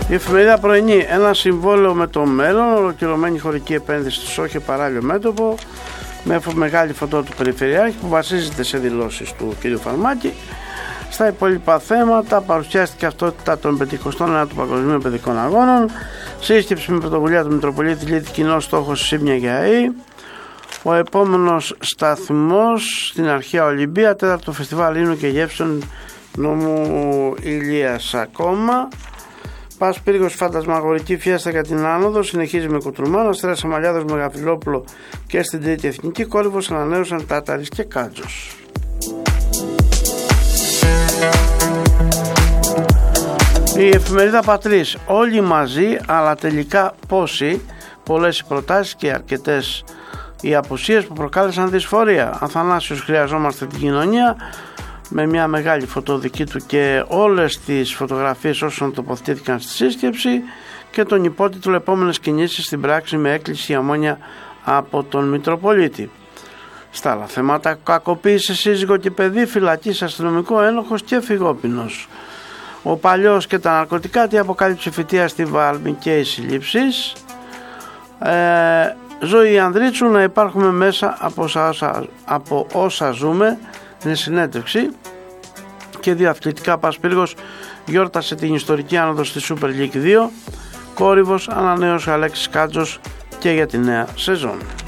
Η εφημερίδα Πρωινή, ένα συμβόλαιο με το μέλλον, ολοκληρωμένη χωρική επένδυση του ΣΟΧΕ παράλληλο μέτωπο, με μεγάλη φωτό του Περιφερειάρχη που βασίζεται σε δηλώσεις του κ. Φαρμάκη. Στα υπόλοιπα θέματα, παρουσιάστηκε αυτότητα των 51 του Παγκοσμίων Παιδικών Αγώνων, σύσκεψη με πρωτοβουλία του Μητροπολίτη Λίτη, κοινός στόχος Σύμπνια για ΑΕΗ, ο επόμενος σταθμός στην αρχαία Ολυμπία, τέταρτο φεστιβάλ Ίνου και Γεύσεων νομού Ηλίας ακόμα. Πας Πύργος, φαντασμαγορική φιέστα για την άνοδο, συνεχίζει με Κουτρουμάνο, Αστέρας Αμαλιάδος, Μεγαφυλόπουλο και στην Τρίτη Εθνική. Κόρυβος ανανέωσαν Τάταρης και Κάτζος. Η εφημερίδα Πατρίς, όλοι μαζί αλλά τελικά πόσοι, πολλές οι προτάσεις και αρκετές οι απουσίες που προκάλεσαν δυσφορία. Αθανάσιος, χρειαζόμαστε την κοινωνία, με μια μεγάλη φωτοδική του και όλες τις φωτογραφίες όσων τοποθετήθηκαν στη σύσκεψη, και τον υπότιτλο επόμενες κινήσεις στην πράξη με έκκληση για Ομόνια από τον Μητροπολίτη. Στα άλλα θέματα, κακοποίησε σύζυγο και παιδί, φυλακής, αστυνομικό ένοχος και φυγόπινος. Ο Παλιός και τα ναρκωτικά, τι αποκάλυψε φοιτεία στη Βάλμη και οι συλλήψεις. Ζωή Ανδρίτσου, να υπάρχουμε μέσα από όσα ζούμε, είναι συνέντευξη. Και δύο αθλητικά, Πας Πύργος γιόρτασε την ιστορική άνοδο στη Super League 2, Κόρυβος ανανέωσε Αλέξης Κάτζος και για τη νέα σεζόν.